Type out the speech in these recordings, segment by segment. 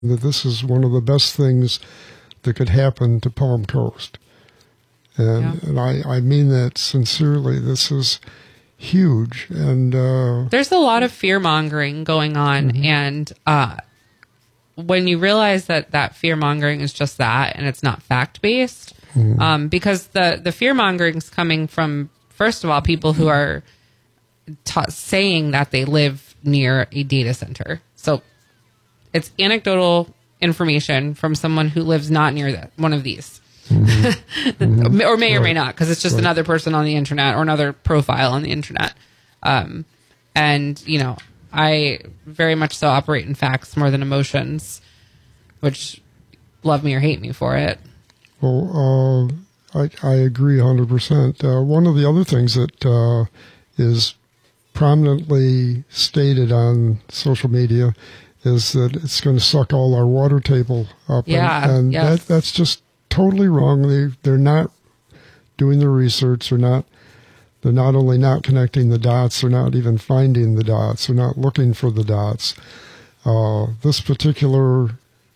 that this is one of the best things that could happen to Palm Coast. And I mean that sincerely. This is huge. And there's a lot of fear-mongering going on. And when you realize that fear-mongering is just that and it's not fact-based, because the fear-mongering is coming from, first of all, people who are saying that they live near a data center. So it's anecdotal information from someone who lives not near one of these. Or may or may not, because it's just another person on the internet or another profile on the internet. And, you know, I very much so operate in facts more than emotions, which love me or hate me for it. Well, I agree 100%. One of the other things that is prominently stated on social media is that it's going to suck all our water table up. And that's just totally wrong. They're not doing the research. They're not only not connecting the dots, they're not even finding the dots. They're not looking for the dots. This particular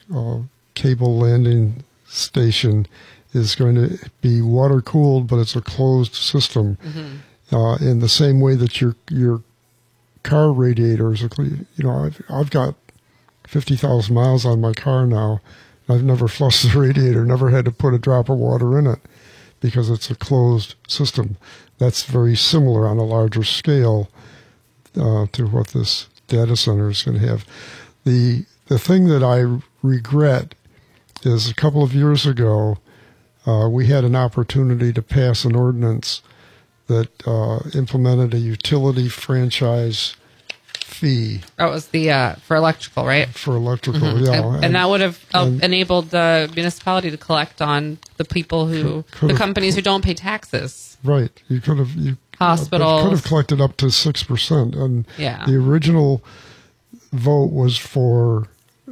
cable landing station is going to be water cooled, but it's a closed system. In the same way that your car radiators, you know, I've got 50,000 miles on my car now. I've never flushed the radiator, never had to put a drop of water in it because it's a closed system. That's very similar on a larger scale to what this data center is going to have. The thing that I regret is a couple of years ago, we had an opportunity to pass an ordinance that implemented a utility franchise fee. That was the for electrical, right? For electrical, yeah. And that would have enabled the municipality to collect on the people the companies who don't pay taxes. Right. You could have hospitals. Could have collected up to 6%. And yeah. The original vote was for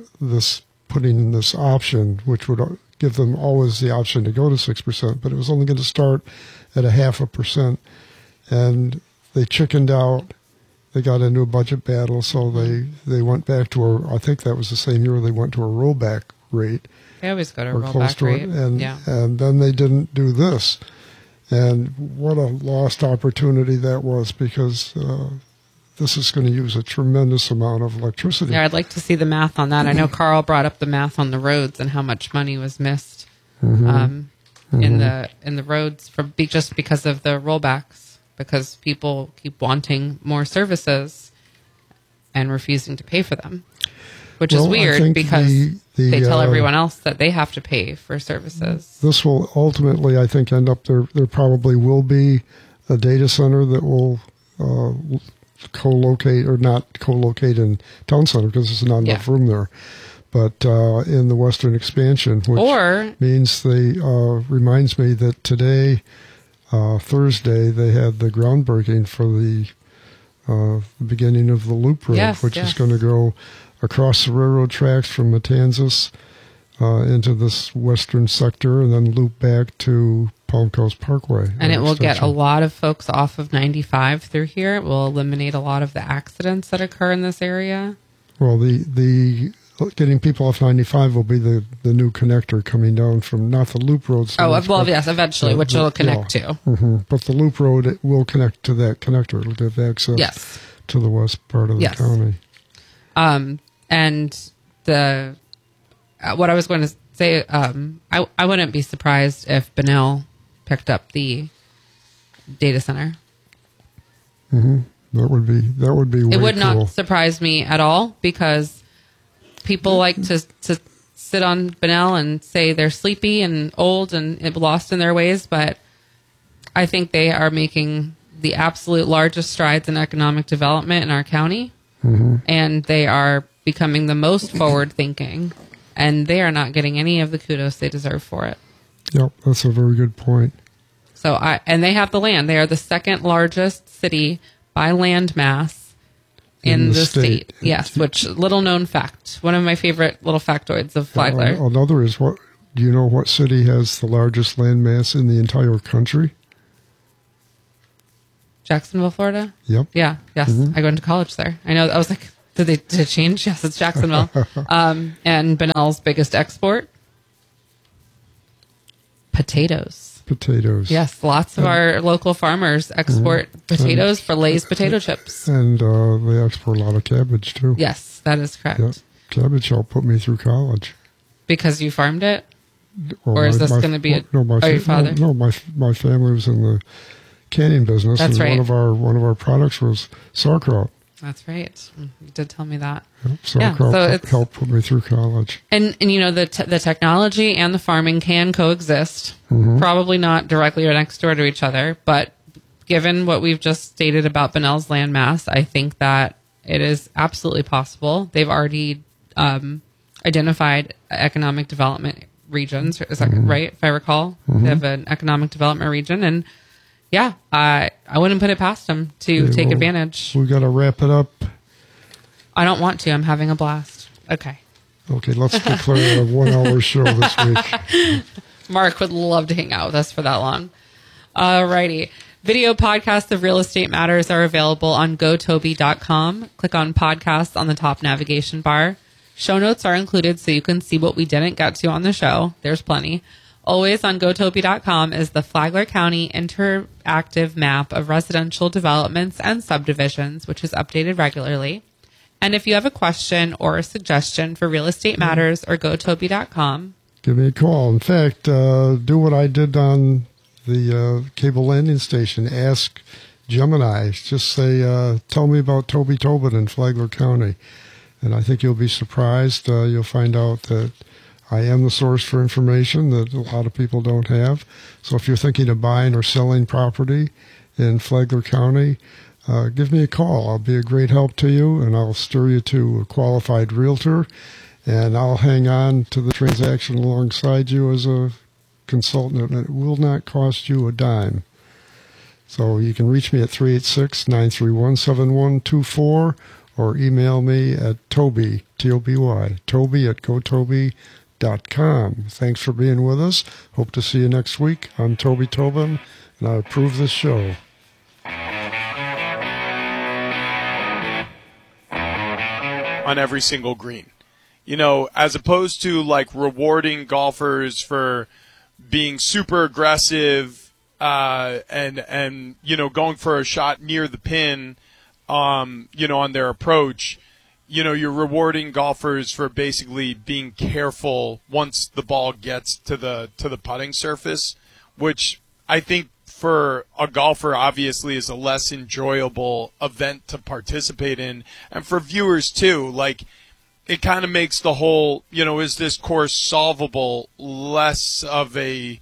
putting in this option, which would give them always the option to go to 6%, but it was only going to start at 0.5%. And they chickened out. They got into a budget battle, so they went back to I think that was the same year they went to a rollback rate. They always go to a rollback rate. And then they didn't do this. And what a lost opportunity that was, because this is going to use a tremendous amount of electricity. Yeah, I'd like to see the math on that. I know Carl brought up the math on the roads and how much money was missed in the roads just because of the rollbacks. Because people keep wanting more services and refusing to pay for them, which is weird because they tell everyone else that they have to pay for services. This will ultimately, I think, end up there probably will be a data center that will co-locate or not co-locate in town center because there's not enough room there. But in the Western expansion, which means reminds me that today, Thursday, they had the groundbreaking for the beginning of the Loop Road, which is going to go across the railroad tracks from Matanzas into this western sector and then loop back to Palm Coast Parkway. And it will get a lot of folks off of 95 through here. It will eliminate a lot of the accidents that occur in this area. Well, the getting people off 95 will be the new connector coming down from not the loop roads. Yes, eventually, which it'll connect to. But the loop road will connect to that connector. It'll give access to the west part of the county. And what I was going to say, I wouldn't be surprised if Bunnell picked up the data center. That would be way It would cool. not surprise me at all because people like to sit on Bunnell and say they're sleepy and old and lost in their ways, but I think they are making the absolute largest strides in economic development in our county, and they are becoming the most forward-thinking, and they are not getting any of the kudos they deserve for it. Yep, that's a very good point. So, and they have the land. They are the second largest city by land mass in the state. Yes, which little known fact. One of my favorite little factoids of Flagler. Another is do you know what city has the largest landmass in the entire country? Jacksonville, Florida? Yep. Yeah, yes. I went to college there. I know. I was like, Did they change? Yes, it's Jacksonville. And Bunnell's biggest export? Potatoes. Potatoes. Yes, lots of our local farmers export potatoes for Lay's potato chips. And they export a lot of cabbage, too. Yes, that is correct. Yep. Cabbage helped put me through college. Because you farmed it? Well, or is this going to be your father? No, my family was in the canning business. That's right. One of our products was sauerkraut. That's right. You did tell me that. Yep, sauerkraut helped put me through college. And you know, the technology and the farming can coexist. Mm-hmm. Probably not directly or next door to each other, but given what we've just stated about Bunnell's landmass, I think that it is absolutely possible. They've already identified economic development regions. Is that right? If I recall, they have an economic development region, and yeah, I wouldn't put it past them to take advantage. We got to wrap it up. I don't want to. I'm having a blast. Okay, let's declare a 1 hour show this week. Mark would love to hang out with us for that long. Alrighty. Video podcasts of Real Estate Matters are available on gotoby.com. Click on podcasts on the top navigation bar. Show notes are included so you can see what we didn't get to on the show. There's plenty. Always on gotoby.com is the Flagler County interactive map of residential developments and subdivisions, which is updated regularly. And if you have a question or a suggestion for Real Estate Matters or gotoby.com, give me a call. In fact, do what I did on the cable landing station. Ask Gemini. Just say, tell me about Toby Tobin in Flagler County. And I think you'll be surprised. You'll find out that I am the source for information that a lot of people don't have. So if you're thinking of buying or selling property in Flagler County, give me a call. I'll be a great help to you, and I'll steer you to a qualified realtor, and I'll hang on to the transaction alongside you as a consultant, and it will not cost you a dime. So you can reach me at 386-931-7124 or email me at Toby, T-O-B-Y, Toby at gotoby.com. Thanks for being with us. Hope to see you next week. I'm Toby Tobin, and I approve this show. On every single green. You know, as opposed to like rewarding golfers for being super aggressive and you know, going for a shot near the pin, you know, on their approach, you know, you're rewarding golfers for basically being careful once the ball gets to the putting surface, which I think for a golfer obviously is a less enjoyable event to participate in, and for viewers too. Like, it kind of makes the whole, you know, is this course solvable less of the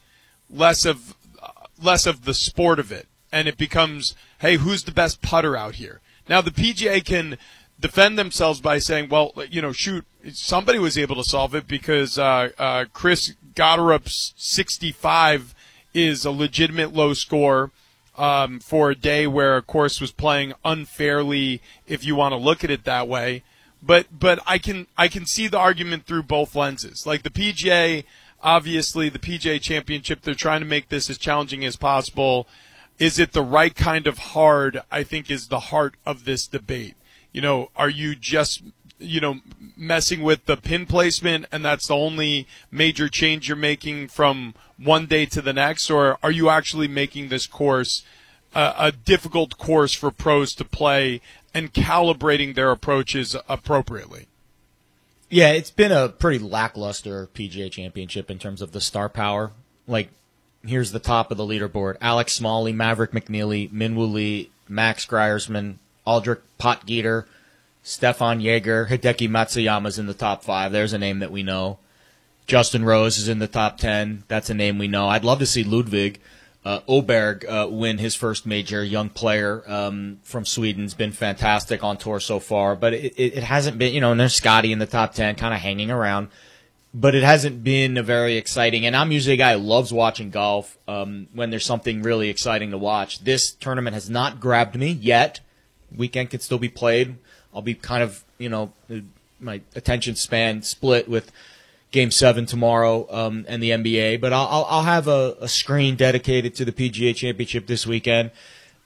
sport of it, and it becomes, hey, who's the best putter out here? Now the PGA can defend themselves by saying, well, you know, shoot, somebody was able to solve it because Chris Gotterup's 65 is a legitimate low score for a day where a course was playing unfairly, if you want to look at it that way. But I can see the argument through both lenses. Like the PGA, obviously the PGA Championship, they're trying to make this as challenging as possible. Is it the right kind of hard, I think, is the heart of this debate. You know, are you just, you know, messing with the pin placement and that's the only major change you're making from one day to the next, or are you actually making this course a difficult course for pros to play and calibrating their approaches appropriately? Yeah, it's been a pretty lackluster PGA Championship in terms of the star power. Like, here's the top of the leaderboard: Alex Smalley, Maverick McNeely, Minwoo Lee, Max Greiersman, Aldrich Potgieter, Stefan Jaeger, Hideki Matsuyama's in the top 5. There's a name that we know. Justin Rose is in the top 10. That's a name we know. I'd love to see Ludwig Åberg win his first major. Young player from Sweden's been fantastic on tour so far, but it hasn't been, you know, and there's Scotty in the top 10 kind of hanging around, but it hasn't been a very exciting, and I'm usually a guy who loves watching golf when there's something really exciting to watch. This tournament has not grabbed me yet. Weekend could still be played. I'll be kind of, you know, my attention span split with Game 7 tomorrow and the NBA, but I'll have a screen dedicated to the PGA Championship this weekend.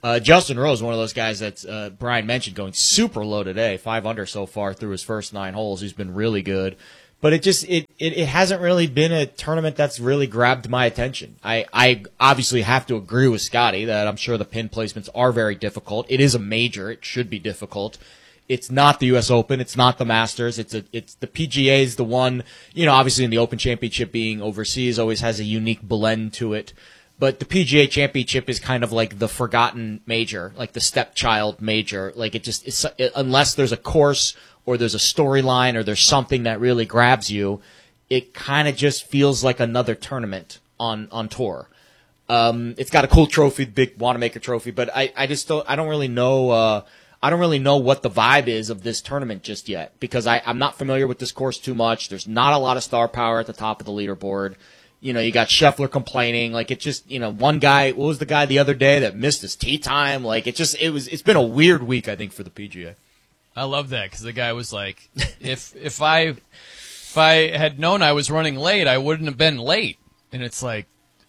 Justin Rose, one of those guys that Brian mentioned, going super low today, 5 under so far through his first 9 holes. He's been really good. But it hasn't really been a tournament that's really grabbed my attention. I obviously have to agree with Scotty that I'm sure the pin placements are very difficult. It is a major. It should be difficult. It's not the U.S. Open. It's not the Masters. It's the PGA is the one, obviously in the Open Championship being overseas always has a unique blend to it. But the PGA Championship is kind of like the forgotten major, like the stepchild major. Like unless there's a course or there's a storyline or there's something that really grabs you, it kind of just feels like another tournament on tour. It's got a cool trophy, big Wanamaker trophy, but I don't really know what the vibe is of this tournament just yet because I'm not familiar with this course too much. There's not a lot of star power at the top of the leaderboard. You got Scheffler complaining, like it just, one guy, what was the guy the other day that missed his tee time? Like it's been a weird week, I think, for the PGA. I love that because the guy was like, if I had known I was running late, I wouldn't have been late. And it's like,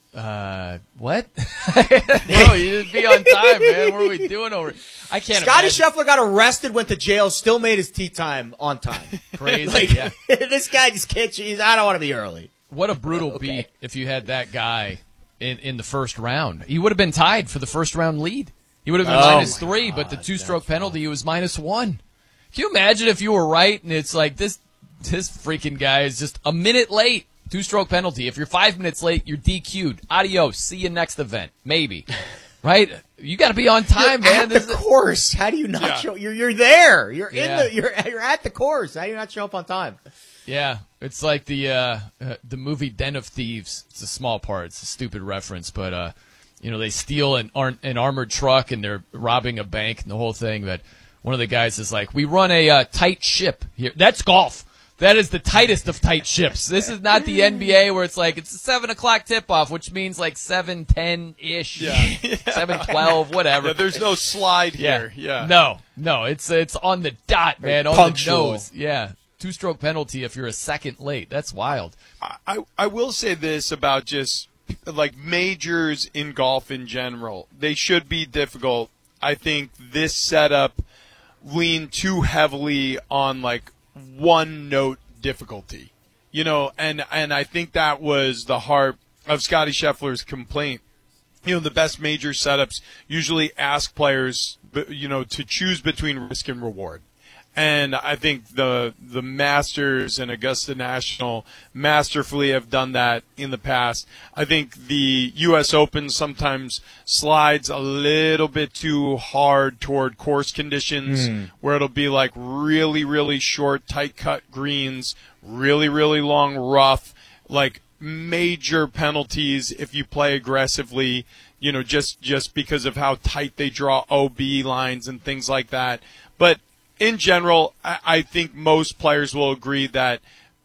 what? No, you just be on time, man. What are we doing over? I can't. Scotty Scheffler got arrested, went to jail, still made his tee time on time. Crazy. Yeah. This guy just can't. I don't want to be early. What a brutal beat if you had that guy in the first round. He would have been tied for the first round lead. He would have been -3, but the 2-stroke penalty, he was -1. Can you imagine if you were right and it's like this freaking guy is just a minute late, 2-stroke penalty. If you're 5 minutes late, you're DQ'd. Adios. See you next event. Maybe. Right? You got to be on time, man. At the course. How do you not show? You're there. You're you're at the course. How do you not show up on time? Yeah, it's like the movie Den of Thieves. It's a small part. It's a stupid reference, but they steal an armored truck and they're robbing a bank and the whole thing. But one of the guys is like, "We run a tight ship here." That's golf. That is the tightest of tight ships. This is not the NBA where it's like it's a 7:00 tip-off, which means like 7:10-ish, 7:12, whatever. Yeah, there's no slide here. Yeah. No, it's on the dot, man, on punctual. the nose. Yeah. 2-stroke penalty if you're a second late. That's wild. I will say this about just like majors in golf in general. They should be difficult. I think this setup leaned too heavily on like one note difficulty. And I think that was the heart of Scotty Scheffler's complaint. The best major setups usually ask players to choose between risk and reward. And I think the Masters and Augusta National masterfully have done that in the past. I think the U.S. Open sometimes slides a little bit too hard toward course conditions where it'll be like really, really short, tight-cut greens, really, really long rough, like major penalties if you play aggressively, just because of how tight they draw OB lines and things like that. But in general, I think most players will agree that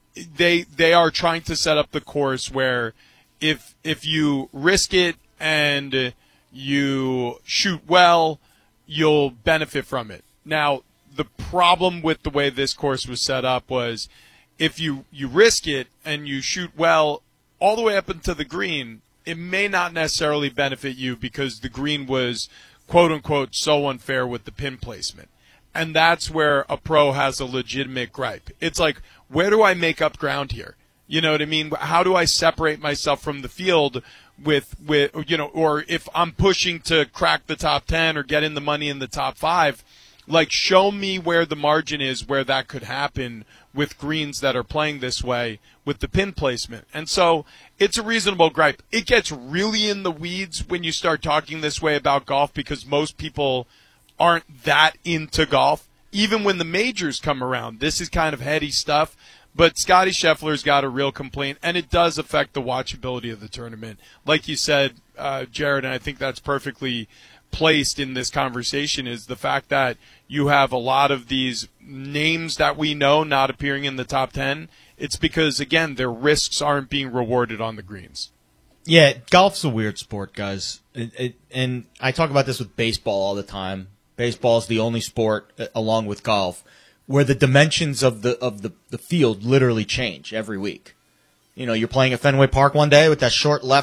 they are trying to set up the course where if you risk it and you shoot well, you'll benefit from it. Now, the problem with the way this course was set up was if you risk it and you shoot well all the way up into the green, it may not necessarily benefit you because the green was, quote-unquote, so unfair with the pin placement. And that's where a pro has a legitimate gripe. It's like, where do I make up ground here? You know what I mean? How do I separate myself from the field with or if I'm pushing to crack the top 10 or get in the money in the top 5, like show me where the margin is where that could happen with greens that are playing this way with the pin placement. And so it's a reasonable gripe. It gets really in the weeds when you start talking this way about golf because most people aren't that into golf. Even when the majors come around, this is kind of heady stuff. But Scotty Scheffler's got a real complaint, and it does affect the watchability of the tournament. Like you said, Jared, and I think that's perfectly placed in this conversation, is the fact that you have a lot of these names that we know not appearing in the top 10. It's because, again, their risks aren't being rewarded on the greens. Yeah, golf's a weird sport, guys. And I talk about this with baseball all the time. Baseball is the only sport, along with golf, where the dimensions of the field literally change every week. You're playing at Fenway Park one day with that short left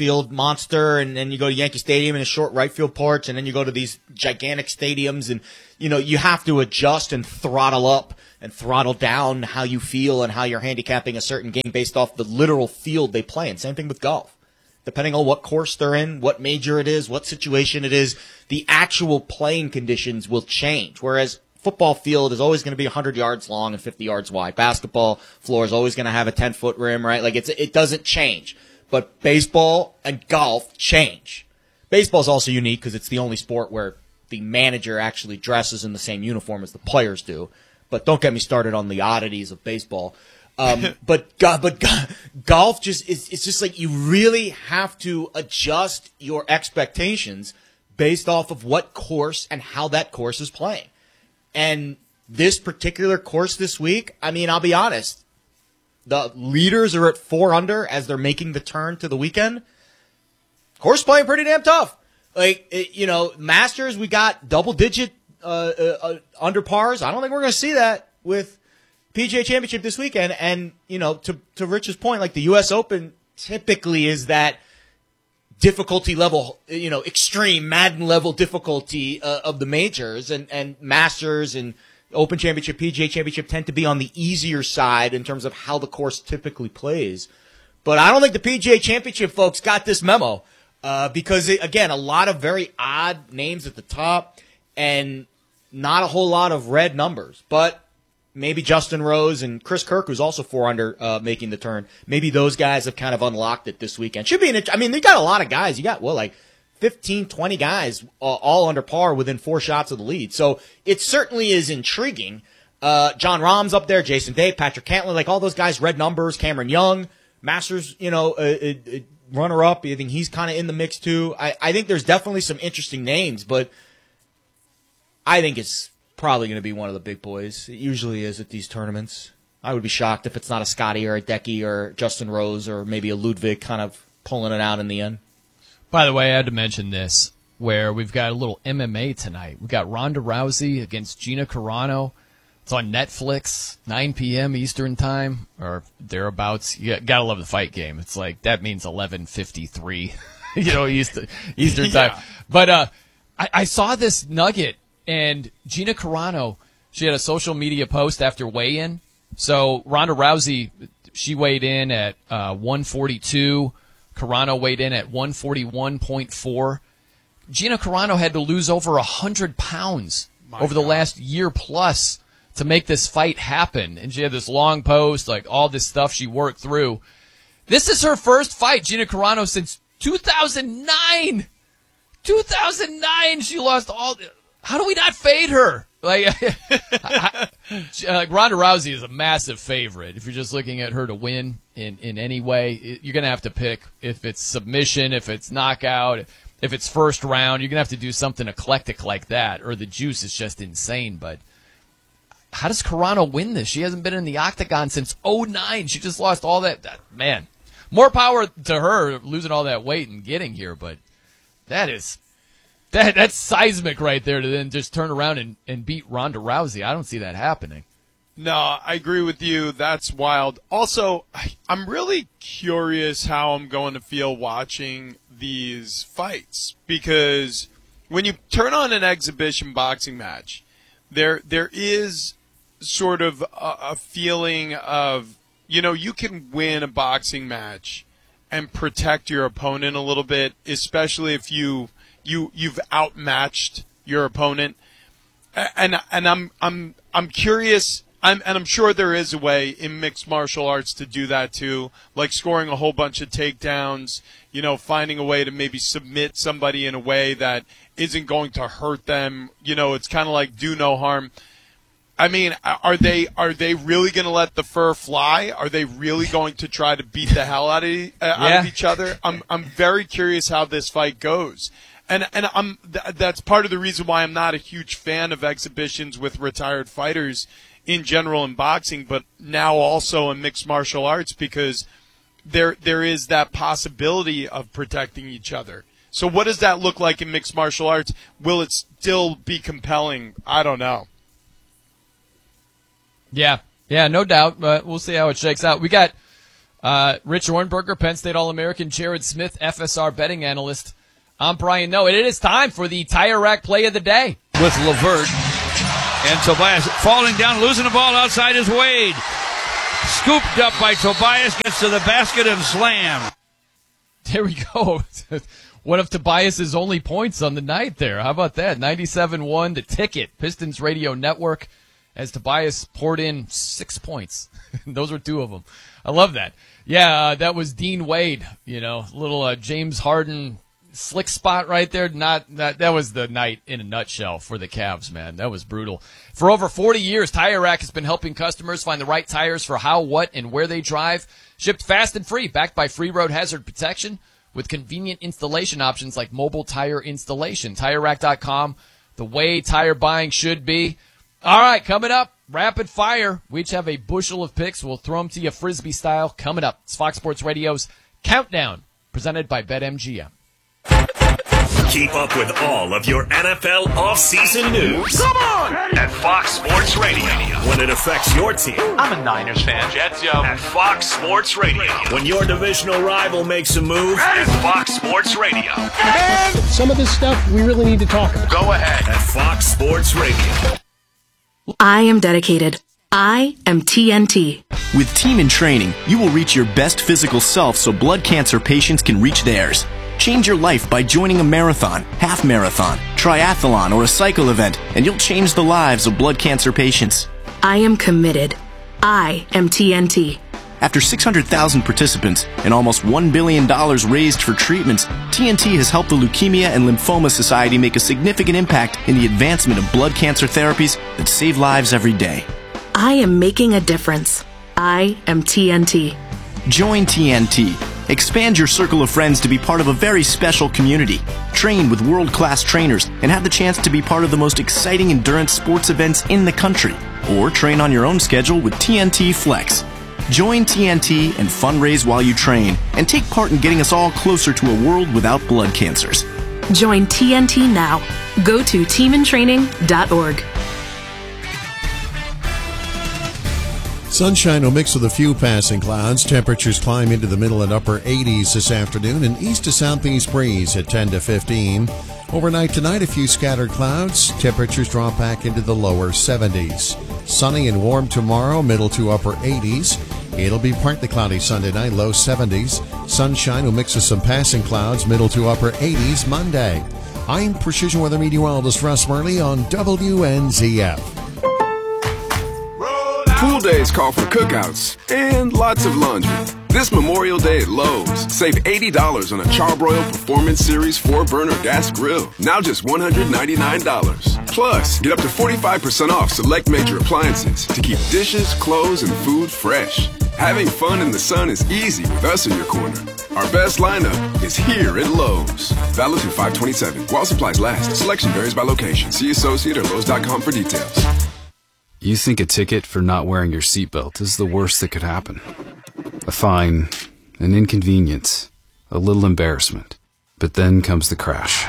field monster, and then you go to Yankee Stadium and a short right field porch, and then you go to these gigantic stadiums, and you have to adjust and throttle up and throttle down how you feel and how you're handicapping a certain game based off the literal field they play in. Same thing with golf. Depending on what course they're in, what major it is, what situation it is, the actual playing conditions will change. Whereas football field is always going to be 100 yards long and 50 yards wide. Basketball floor is always going to have a 10-foot rim, right? Like it doesn't change. But baseball and golf change. Baseball is also unique because it's the only sport where the manager actually dresses in the same uniform as the players do. But don't get me started on the oddities of baseball. But golf it's just like you really have to adjust your expectations based off of what course and how that course is playing. And this particular course this week, I mean, I'll be honest, the leaders are at 4 under as they're making the turn to the weekend. Course playing pretty damn tough. Like, Masters, we got double-digit under pars. I don't think we're going to see that with PGA Championship this weekend. And, to Rich's point, like the U.S. Open typically is that difficulty level, extreme Madden level difficulty of the majors, and Masters and Open Championship, PGA Championship tend to be on the easier side in terms of how the course typically plays. But I don't think the PGA Championship folks got this memo because, again, a lot of very odd names at the top and not a whole lot of red numbers. But maybe Justin Rose and Chris Kirk, who's also 4 under, making the turn. Maybe those guys have kind of unlocked it this weekend. Should be they got a lot of guys. You got, 15, 20 guys all under par within 4 shots of the lead. So it certainly is intriguing. John Rahm's up there, Jason Day, Patrick Cantlay, like all those guys, red numbers, Cameron Young, Masters, runner up. I think he's kind of in the mix too. I think there's definitely some interesting names, but I think it's probably going to be one of the big boys. It usually is at these tournaments. I would be shocked if it's not a Scotty or a Decky or Justin Rose or maybe a Ludwig kind of pulling it out in the end. By the way, I had to mention this, where we've got a little MMA tonight. We've got Ronda Rousey against Gina Carano. It's on Netflix, 9 p.m. Eastern time, or thereabouts. You gotta love the fight game. It's like, that means 11:53, Eastern time. But I saw this nugget, and Gina Carano, she had a social media post after weigh-in. So Ronda Rousey, she weighed in at 142. Carano weighed in at 141.4. Gina Carano had to lose over 100 pounds over the last year plus to make this fight happen. And she had this long post, like all this stuff she worked through. This is her first fight, Gina Carano, since 2009. 2009, she lost all. How do we not fade her? Like Ronda Rousey is a massive favorite. If you're just looking at her to win in any way, you're going to have to pick if it's submission, if it's knockout, if it's first round. You're going to have to do something eclectic like that, or the juice is just insane. But how does Carano win this? She hasn't been in the octagon since 2009. She just lost all that. Man, more power to her losing all that weight and getting here, but that's seismic right there to then just turn around and beat Ronda Rousey. I don't see that happening. No, I agree with you. That's wild. Also, I'm really curious how I'm going to feel watching these fights, because when you turn on an exhibition boxing match, there is sort of a feeling of, you can win a boxing match and protect your opponent a little bit, especially if you've outmatched your opponent, and I'm curious. I'm sure there is a way in mixed martial arts to do that too, like scoring a whole bunch of takedowns. Finding a way to maybe submit somebody in a way that isn't going to hurt them. It's kind of like do no harm. I mean, are they really going to let the fur fly? Are they really going to try to beat the hell out of each other? I'm very curious how this fight goes. And that's part of the reason why I'm not a huge fan of exhibitions with retired fighters in general in boxing, but now also in mixed martial arts, because there is that possibility of protecting each other. So what does that look like in mixed martial arts? Will it still be compelling? I don't know. Yeah, no doubt, but we'll see how it shakes out. We got Rich Ornberger, Penn State All-American, Jared Smith, FSR betting analyst. I'm Brian Noe, and it is time for the Tire Rack play of the day. With LeVert and Tobias falling down, losing the ball outside is Wade. Scooped up by Tobias, gets to the basket and slam. There we go. One of Tobias's only points on the night there. How about that? 97-1, the Ticket, Pistons Radio Network, as Tobias poured in 6 points. Those were 2 of them. I love that. Yeah, that was Dean Wade, little James Harden slick spot right there. That was the night in a nutshell for the Cavs, man. That was brutal. For over 40 years, Tire Rack has been helping customers find the right tires for how, what, and where they drive. Shipped fast and free, backed by free road hazard protection with convenient installation options like mobile tire installation. TireRack.com, the way tire buying should be. All right, coming up, rapid fire. We each have a bushel of picks. We'll throw them to you Frisbee style. Coming up, it's Fox Sports Radio's Countdown, presented by BetMGM. Keep up with all of your NFL offseason news. Come on! At Fox Sports Radio. When it affects your team. I'm a Niners fan. Jets, yo. At Fox Sports Radio. When your divisional rival makes a move. At Fox Sports Radio. And some of this stuff we really need to talk about. Go ahead. At Fox Sports Radio. I am dedicated. I am TNT. With Team in Training, you will reach your best physical self so blood cancer patients can reach theirs. Change your life by joining a marathon, half marathon, triathlon, or a cycle event, and you'll change the lives of blood cancer patients. I am committed. I am TNT. After 600,000 participants and almost $1 billion raised for treatments, TNT has helped the Leukemia and Lymphoma Society make a significant impact in the advancement of blood cancer therapies that save lives every day. I am making a difference. I am TNT. Join TNT. Expand your circle of friends to be part of a very special community. Train with world-class trainers and have the chance to be part of the most exciting endurance sports events in the country. Or train on your own schedule with TNT Flex. Join TNT and fundraise while you train and take part in getting us all closer to a world without blood cancers. Join TNT now. Go to teamintraining.org. Sunshine will mix with a few passing clouds. Temperatures climb into the middle and upper 80s this afternoon. An east to southeast breeze at 10 to 15. Overnight tonight, a few scattered clouds. Temperatures drop back into the lower 70s. Sunny and warm tomorrow, middle to upper 80s. It'll be partly cloudy Sunday night, low 70s. Sunshine will mix with some passing clouds, middle to upper 80s Monday. I'm Precision Weather Meteorologist Russ Murley on WNZF. Pool days call for cookouts and lots of laundry. This Memorial Day at Lowe's, save $80 on a Charbroil Performance Series 4-burner gas grill. Now just $199. Plus, get up to 45% off select major appliances to keep dishes, clothes, and food fresh. Having fun in the sun is easy with us in your corner. Our best lineup is here at Lowe's. Valid through 5/27. While supplies last. Selection varies by location. See associate or Lowe's.com for details. You think a ticket for not wearing your seatbelt is the worst that could happen. A fine, an inconvenience, a little embarrassment. But then comes the crash.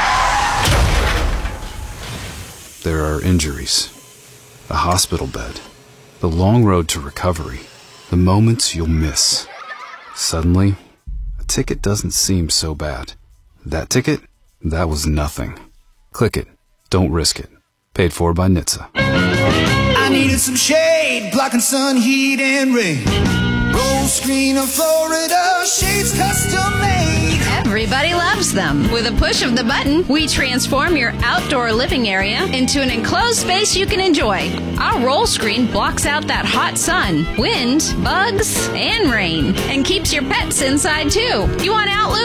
There are injuries, a hospital bed, the long road to recovery, the moments you'll miss. Suddenly, a ticket doesn't seem so bad. That ticket? That was nothing. Click it. Don't risk it. Paid for by NHTSA. I needed some shade, blocking sun, heat, and rain. Gold screen of Florida, shades custom made. Everybody loves them. With a push of the button, we transform your outdoor living area into an enclosed space you can enjoy. Our roll screen blocks out that hot sun, wind, bugs, and rain, and keeps your pets inside too. You want out, Luke?